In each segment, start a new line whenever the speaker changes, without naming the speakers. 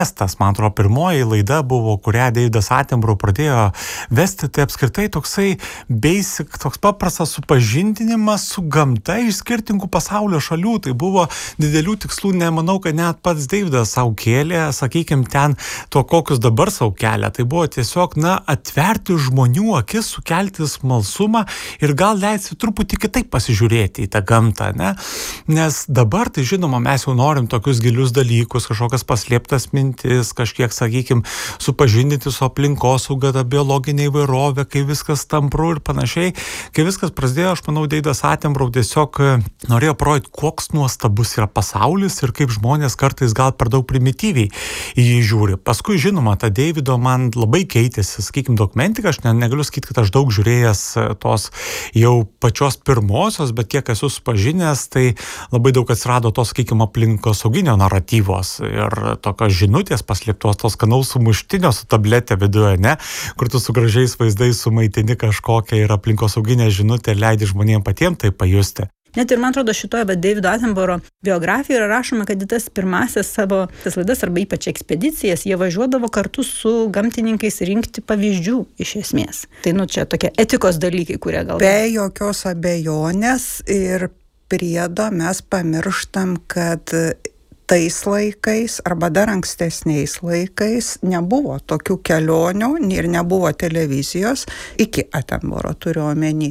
Tas, man atrodo, pirmoji laida buvo, kurią Davidas Attenborough pradėjo vesti, tai apskritai toksai basic, toks paprastas supažindinimas su gamta iš skirtingų pasaulio šalių. Tai buvo didelių tikslų, nemanau, kad net pats Davidas savo kėlė, sakykime, ten to, kokius dabar savo kelia. Tai buvo tiesiog, atverti žmonių akis, sukelti smalsumą ir gal leisti truputį kitaip pasižiūrėti į tą gamtą, ne? Nes dabar, tai žinoma, mes jau norim tokius gilius dalykus, kažkokias paslėptas mintis, kažkiek, sakykime, supažindinti su aplinkosauga, ta biologinė įvairovė, kai viskas tampru ir panašiai. Kai viskas prasidėjo, aš manau, Davidas Attenborough tiesiog norėjo parodyti, koks nuostabus yra pasaulis ir kaip žmonės kartais gal per daug primityviai į jį žiūri. Paskui, žinoma, ta Davido man labai keitėsi, sakykime, dokumentika. Aš negaliu sakyti, kad aš daug žiūrėjęs tos jau pačios pirmosios, bet kiek esu supažinęs, tai labai daug atsirado tos, sakykime, aplinkosauginio naratyvos ir tokios žinutės paslėptos, tos skanaus sumuštinio su tabletė viduje, ne? Kur tu su gražiais vaizdais sumaitini kažkokią ir aplinkosauginę žinutę leidi žmonėms patiems tai pajusti.
Net ir, man atrodo, šitoje Davido Attenborough biografijoje yra rašoma, kad į tas pirmasis savo laidas arba ypač ekspedicijas jie važiuodavo kartu su gamtininkais rinkti pavyzdžių iš esmės. Tai, čia tokie etikos dalykai, kurie gal...
Be jokios abejonės ir priedo mes pamirštam, kad tais laikais arba dar ankstesniais laikais nebuvo tokių kelionių ir nebuvo televizijos, iki Attenborough turiu omeny.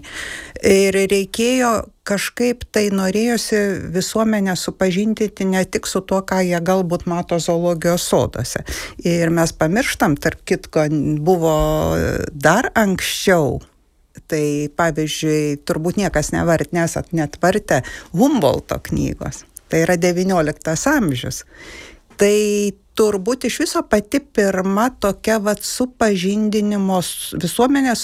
Ir reikėjo kažkaip tai norėjosi visuomenę supažindinti ne tik su tuo, ką jie galbūt mato zoologijos soduose. Ir mes pamirštam, tarp kitko, buvo dar anksčiau. Tai pavyzdžiui, turbūt niekas nesat net vartę Humboldto knygos. Tai yra 19 amžius. Tai turbūt iš viso pati pirma tokia supažindinimo visuomenės,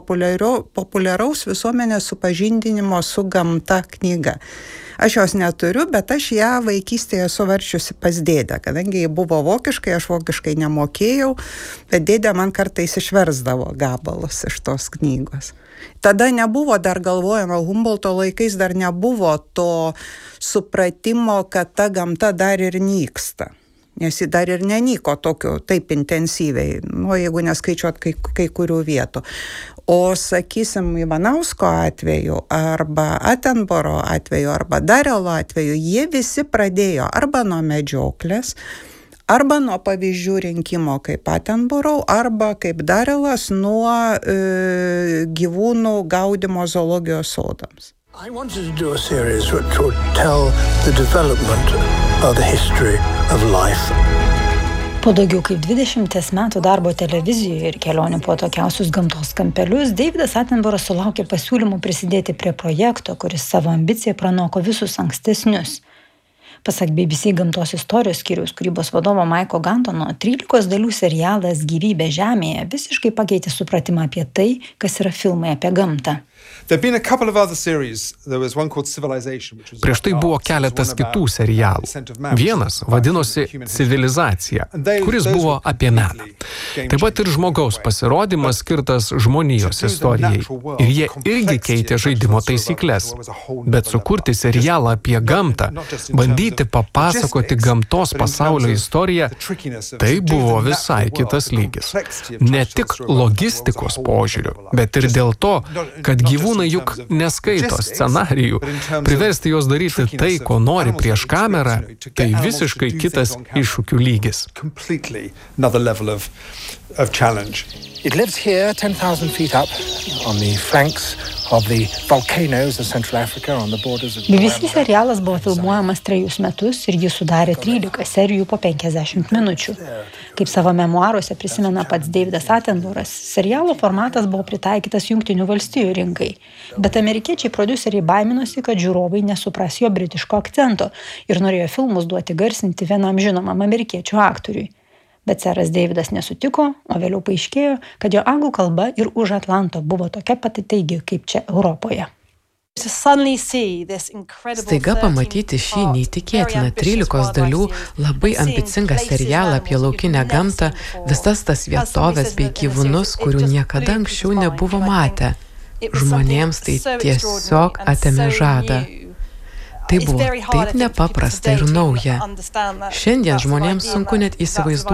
populiaraus visuomenės supažindinimo su gamta knyga. Aš jos neturiu, bet aš ją vaikystėje esu varčiusi pas dėdę, kadangi ji buvo vokiškai, aš vokiškai nemokėjau, bet dėdė man kartais išversdavo gabalus iš tos knygos. Tada nebuvo dar galvojama, Humboldto laikais dar nebuvo to supratimo, kad ta gamta dar ir nyksta. Nes ji dar ir nenyko tokiu taip intensyviai, jeigu neskaičiuot kai kurių vietų. O, sakysim, Ivanausko atveju, arba Attenborough atveju, arba Darrello atveju, jie visi pradėjo arba nuo medžioklės, arba nuo pavyzdžių rinkimo kaip Attenborough, arba kaip Darrellas nuo gyvūnų gaudymo zoologijos sodams.
I wanted to do a series which would tell the development of the history of life.
Po daugiau kaip 20 metų darbo televizijoje ir kelionių po tokiausius gamtos kampelius, Davidas Attenborough sulaukė pasiūlymų prisidėti prie projekto, kuris savo ambiciją pranoko visus ankstesnius. Pasak BBC gamtos istorijos skyriaus kūrybos vadovo Maiko Gantono, 13 dalių serialas Gyvybė Žemėje visiškai pakeitė supratimą apie tai, kas yra filmai apie gamtą.
Prieš tai buvo keletas kitų serialų. Vienas vadinosi Civilizacija, kuris buvo apie meną. Taip pat ir žmogaus pasirodymas skirtas žmonijos istorijai. Ir jie irgi keitė žaidimo taisyklės. Bet sukurti serialą apie gamtą, bandyti papasakoti gamtos pasaulio istoriją, tai buvo visai kitas lygis. Ne tik logistikos požiūriu, bet ir dėl to, kad gyvūnai juk neskaito scenarijų. Priversti juos daryti tai, ko nori prieš kamerą, tai visiškai kitas iššūkių lygis.
It lives here 10,000 feet up on the flanks of the volcanoes of Central Africa on the borders of
BBC serialas buvo filmuojamas 3 metus ir jis sudarė 13 serijų po 50 minučių. Kaip savo memuaruose prisimena pats Davidas Attenborough, serialo formatas buvo pritaikytas Jungtinių valstijų rinkai, bet amerikiečiai prodiuseriai baiminosi, kad žiūrovai nesupras jo britiško akcento ir norėjo filmus duoti garsinti vienam žinomam amerikiečių aktoriui. Bet seras Davidas nesutiko, o vėliau paaiškėjo, kad jo anglų kalba ir už Atlanto buvo tokia pati taigi kaip čia Europoje.
Staiga pamatyti šį neįtikėtiną 13 dalių labai ambicingą serialą apie laukinę gamtą, visas tas vietovės bei gyvūnus, kurių niekada anksčiau nebuvo matę. Žmonėms tai tiesiog atėmė žadą. Tai buvo taip nepaprasta ir nauja. Šiandien žmonėms sunku net įsivaizduoti,